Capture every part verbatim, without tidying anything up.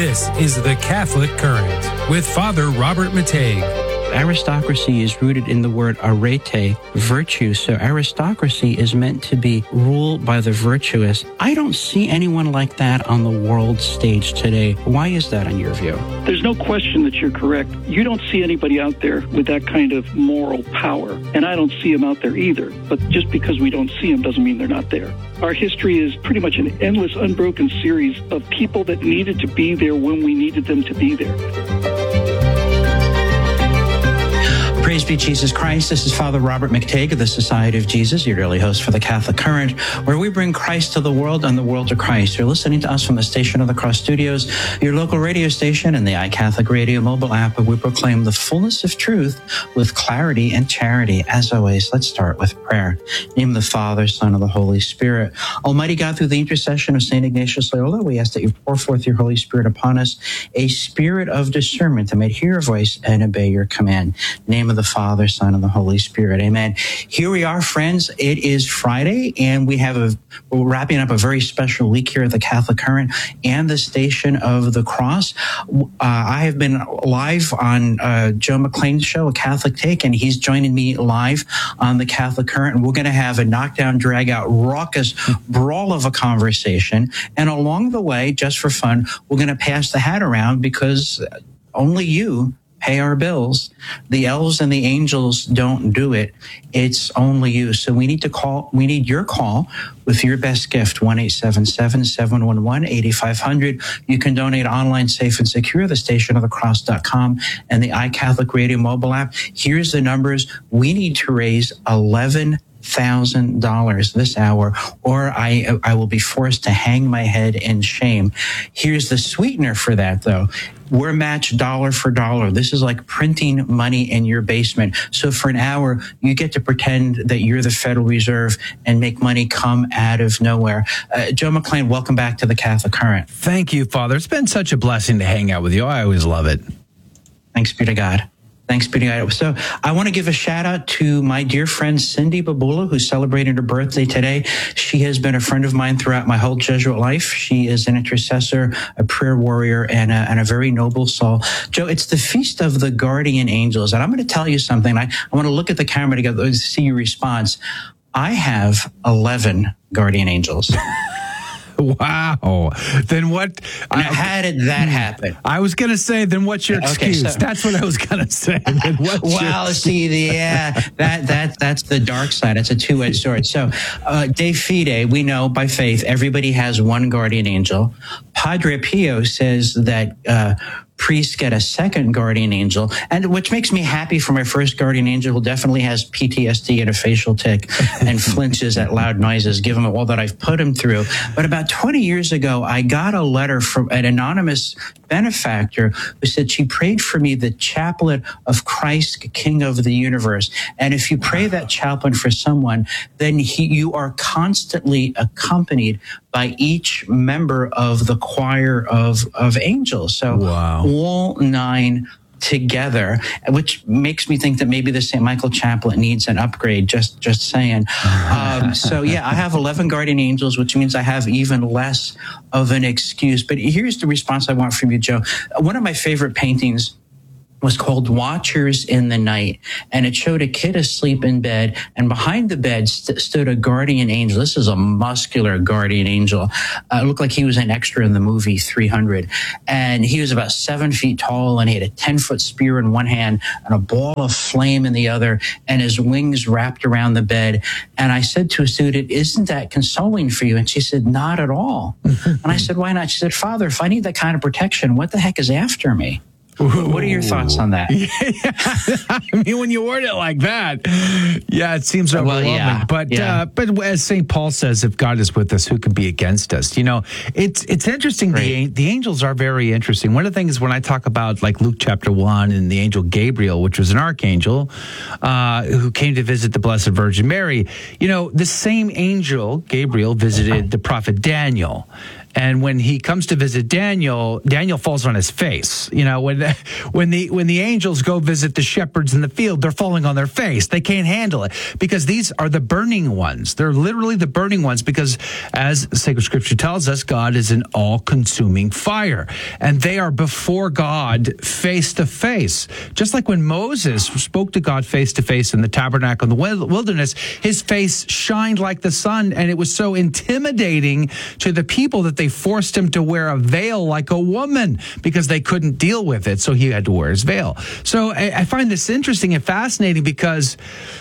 This is The Catholic Current with Father Robert Matei. Aristocracy is rooted in the word arete, virtue. So aristocracy is meant to be ruled by the virtuous. I don't see anyone like that on the world stage today. Why is that in your view? There's no question that you're correct. You don't see anybody out there with that kind of moral power, and I don't see them out there either. But just because we don't see them doesn't mean they're not there. Our history is pretty much an endless, unbroken series of people that needed to be there when we needed them to be there. Praise be Jesus Christ. This is Father Robert McTague of the Society of Jesus, your daily host for the Catholic Current, where we bring Christ to the world and the world to Christ. You're listening to us from the Station of the Cross Studios, your local radio station, and the iCatholic Radio mobile app, where we proclaim the fullness of truth with clarity and charity. As always, let's start with prayer. In the name of the Father, Son, and the Holy Spirit. Almighty God, through the intercession of Saint Ignatius Loyola, we ask that you pour forth your Holy Spirit upon us, a spirit of discernment that may hear your voice and obey your command. In the name of the Father, Son, and the Holy Spirit. Amen. Here we are, friends. It is Friday, and we have a, we're wrapping up a very special week here at the Catholic Current and the Station of the Cross. Uh, I have been live on uh, Joe McClain's show, A Catholic Take, and he's joining me live on the Catholic Current. And we're going to have a knockdown, drag-out, raucous brawl of a conversation. And along the way, just for fun, we're going to pass the hat around because only you pay our bills. The elves and the angels don't do it. It's only you. So we need to call, we need your call with your best gift, one eight seven seven, seven one one, eight five zero zero. You can donate online, safe and secure, the station of the cross dot com and the iCatholic Radio mobile app. Here's the numbers. We need to raise eleven thousand dollars this hour, or I I will be forced to hang my head in shame. Here's the sweetener for that, though. We're matched dollar for dollar. This is like printing money in your basement. So for an hour, you get to pretend that you're the Federal Reserve and make money come out of nowhere. Uh, Joe McClain, welcome back to the Catholic Current. Thank you, Father. It's been such a blessing to hang out with you. I always love it. Thanks be to God. Thanks be to God. So I want to give a shout out to my dear friend Cindy Babula, who's celebrating her birthday today. She has been a friend of mine throughout my whole Jesuit life. She is an intercessor, a prayer warrior, and a, and a very noble soul. Joe, it's the Feast of the Guardian Angels. And I'm going to tell you something. I, I want to look at the camera together to see your response. I have eleven guardian angels. Wow. Then what? I, how did that happen? I was going to say, then what's your Okay, excuse? so- That's what I was going to say. Then what's your- Well, see, the, yeah, that that that's the dark side. It's a two-edged sword. So, uh, De Fide, we know by faith, everybody has one guardian angel. Padre Pio says that uh, priests get a second guardian angel, and which makes me happy for my first guardian angel, who definitely has P T S D and a facial tic and flinches at loud noises, given all that I've put him through. But about twenty years ago, I got a letter from an anonymous benefactor who said she prayed for me the chaplet of Christ, King of the universe. And if you pray that chaplain for someone, then he, you are constantly accompanied by each member of the choir of, of angels. So wow. all nine together, which makes me think that maybe the Saint Michael Chaplet needs an upgrade, just just saying. Um, so, yeah, I have eleven guardian angels, which means I have even less of an excuse. But here's the response I want from you, Joe. One of my favorite paintings was called Watchers in the Night, and it showed a kid asleep in bed, and behind the bed st- stood a guardian angel. This is a muscular guardian angel. Uh, it looked like he was an extra in the movie three hundred, and he was about seven feet tall, and he had a ten-foot spear in one hand and a ball of flame in the other, and his wings wrapped around the bed. And I said to a student, "Isn't that consoling for you?" And she said, "Not at all." And I said, "Why not?" She said, "Father, if I need that kind of protection, what the heck is after me?" Ooh. What are your thoughts on that? Yeah. I mean, when you word it like that, yeah, it seems overwhelming. Well, yeah, but yeah. Uh, but as Saint Paul says, if God is with us, who can be against us? You know, it's it's interesting. The, the angels are very interesting. One of the things when I talk about like Luke chapter one and the angel Gabriel, which was an archangel uh, who came to visit the Blessed Virgin Mary, you know, the same angel, Gabriel, visited the prophet Daniel. And when he comes to visit Daniel, Daniel falls on his face. You know, when the, when the when the angels go visit the shepherds in the field, they're falling on their face. They can't handle it because these are the burning ones. They're literally the burning ones because, as sacred scripture tells us, God is an all-consuming fire. And they are before God face to face. Just like when Moses spoke to God face to face in the tabernacle in the wilderness, his face shined like the sun, and it was so intimidating to the people that they forced him to wear a veil like a woman because they couldn't deal with it. So he had to wear his veil. So I, I find this interesting and fascinating because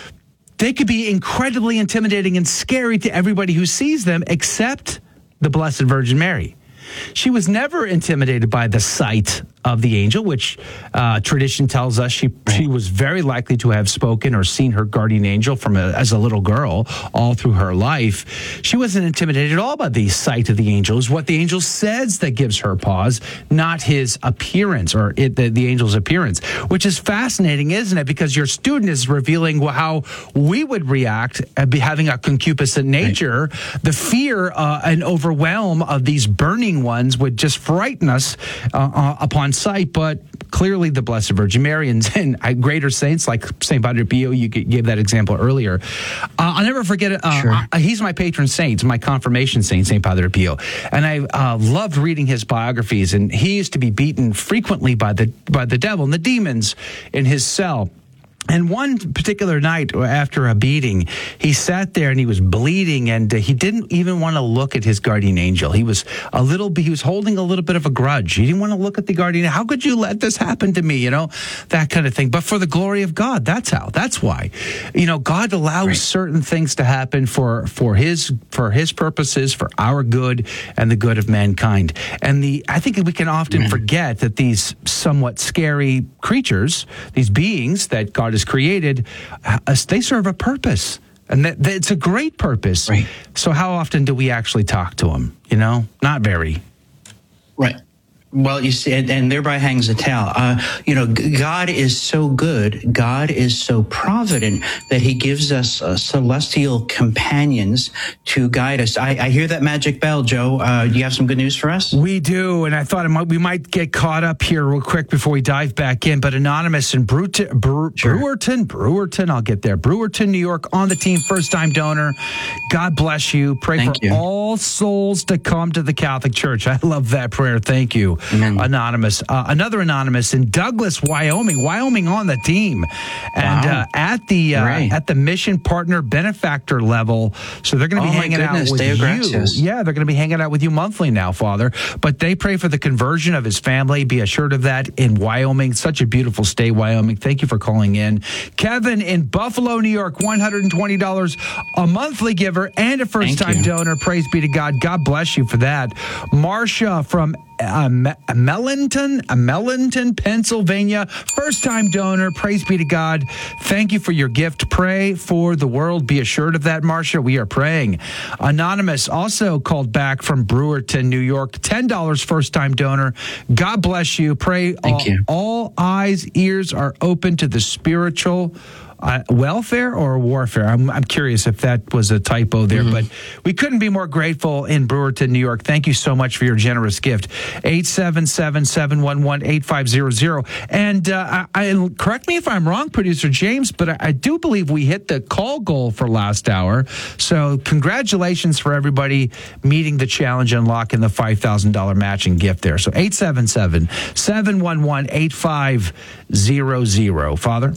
they could be incredibly intimidating and scary to everybody who sees them except the Blessed Virgin Mary. She was never intimidated by the sight of the angel, which uh, tradition tells us she right. she was very likely to have spoken or seen her guardian angel from a, as a little girl all through her life. She wasn't intimidated at all by the sight of the angel. It's what the angel says that gives her pause, not his appearance or it, the, the angel's appearance, which is fascinating, isn't it? Because your student is revealing how we would react at be having a concupiscent nature. Right. The fear uh, and overwhelm of these burning ones would just frighten us uh, uh, upon sight, but clearly the Blessed Virgin Mary and, and greater saints like Saint Padre Pio, you gave that example earlier. Uh, I'll never forget it. Uh, sure. I, he's my patron saint, my confirmation saint, Saint Padre Pio. And I uh, loved reading his biographies, and he used to be beaten frequently by the by the devil and the demons in his cell. And one particular night after a beating, he sat there and he was bleeding, and uh, he didn't even want to look at his guardian angel. He was a little, he was holding a little bit of a grudge. He didn't want to look at the guardian. How could you let this happen to me? You know, that kind of thing. But for the glory of God, that's how. That's why. You know, God allows right. certain things to happen for for his for his purposes, for our good and the good of mankind. And the I think we can often mm-hmm. forget that these somewhat scary creatures, these beings that God has created, uh, they serve a purpose, and that, that it's a great purpose. Right. So how often do we actually talk to them? You know, not very. Right. Well, you see, and, and thereby hangs a tale. Uh, you know, God is so good, God is so provident that he gives us uh, celestial companions to guide us. I, I hear that magic bell, Joe. Uh, do you have some good news for us? We do, and I thought it might, we might get caught up here real quick before we dive back in, but Anonymous in Brewerton, Brewer, sure. Brewerton, Brewerton, I'll get there, Brewerton, New York, on the team, first-time donor. God bless you. Pray Thank for you. all souls to come to the Catholic Church. I love that prayer. Thank you. Amen. Anonymous. Uh, another Anonymous in Douglas, Wyoming. Wyoming on the team. And wow. uh, at the uh, right. at the mission partner benefactor level. So they're going to be oh hanging out with Deo you. Gracias. Yeah, they're going to be hanging out with you monthly now, Father. But they pray for the conversion of his family. Be assured of that in Wyoming. Such a beautiful state, Wyoming. Thank you for calling in. Kevin in Buffalo, New York, one hundred twenty dollars a monthly giver and a first-time donor. Praise be to God. God bless you for that. Marsha from Uh, Mellonton, uh, Mellonton, Pennsylvania, first-time donor. Praise be to God. Thank you for your gift. Pray for the world. Be assured of that, Marcia. We are praying. Anonymous also called back from Brewerton, New York. ten dollars first-time donor. God bless you. Pray Thank all, you. all eyes, ears are open to the spiritual Uh, welfare or warfare? I'm, I'm curious if that was a typo there, mm-hmm. but we couldn't be more grateful in Brewerton, New York. Thank you so much for your generous gift. eight seven seven, seven one one, eight five zero zero. And uh, I, I, correct me if I'm wrong, Producer James, but I, I do believe we hit the call goal for last hour. So congratulations for everybody meeting the challenge and locking the five thousand dollars matching gift there. So eight seven seven, seven one one, eight five zero zero. Father?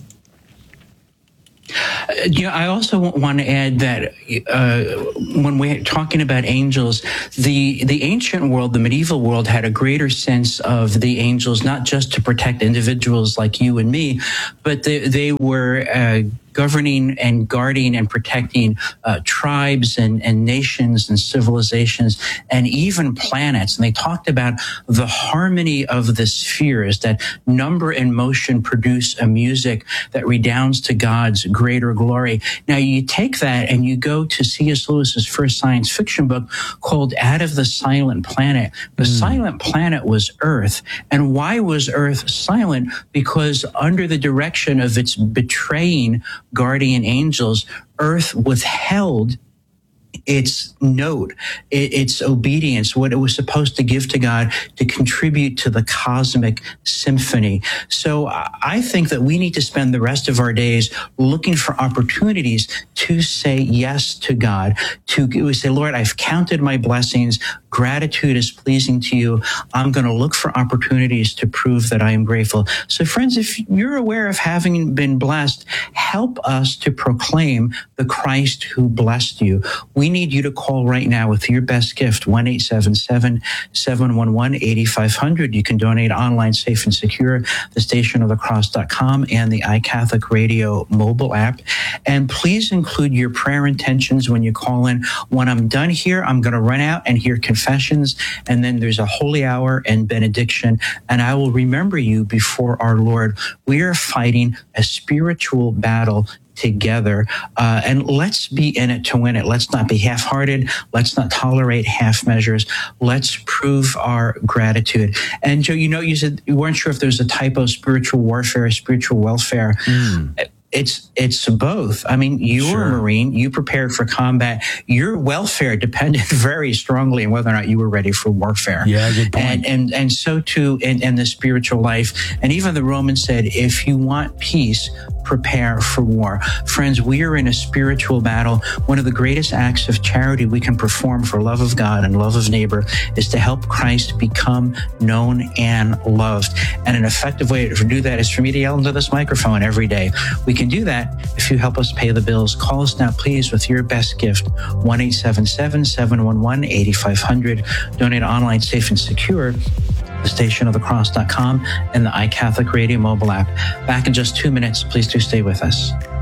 Uh, you know, I also want to add that uh, when we're talking about angels, the the ancient world, the medieval world, had a greater sense of the angels, not just to protect individuals like you and me, but they, they were uh, governing and guarding and protecting uh, tribes and, and nations and civilizations and even planets. And they talked about the harmony of the spheres, that number and motion produce a music that redounds to God's greater glory. Now, you take that and you go to C S Lewis's first science fiction book called Out of the Silent Planet. The mm. silent planet was Earth. And why was Earth silent? Because under the direction of its betraying guardian angels, Earth withheld its note, its obedience, what it was supposed to give to God to contribute to the cosmic symphony. So I think that we need to spend the rest of our days looking for opportunities to say yes to God, to say, Lord, I've counted my blessings. Gratitude is pleasing to you. I'm going to look for opportunities to prove that I am grateful. So friends, if you're aware of having been blessed, help us to proclaim the Christ who blessed you. We need you to call right now with your best gift, one eight seven seven, seven one one, eight five zero zero. You can donate online, safe and secure, the station of the cross dot com and the iCatholic Radio mobile app. And please include your prayer intentions when you call in. When I'm done here, I'm going to run out and hear confessions, and then there's a holy hour and benediction, and I will remember you before our Lord. We are fighting a spiritual battle together, uh, and let's be in it to win it. Let's not be half-hearted. Let's not tolerate half measures. Let's prove our gratitude. And Joe, you know, you said you weren't sure if there's a type of spiritual warfare, spiritual welfare. Mm. It's it's both. I mean, you're sure. a Marine. You prepared for combat. Your welfare depended very strongly on whether or not you were ready for warfare. Yeah, good point. And and, and so too in, in the spiritual life. And even the Romans said, if you want peace, prepare for war. Friends, we are in a spiritual battle. One of the greatest acts of charity we can perform for love of God and love of neighbor is to help Christ become known and loved. And an effective way to do that is for me to yell into this microphone every day. We can do that if you help us pay the bills. Call us now, please, with your best gift, one eight seven seven, seven one one, eight five zero zero. Donate online, safe and secure, the station of the cross dot com and the iCatholic Radio mobile app. Back in just two minutes. Please do stay with us.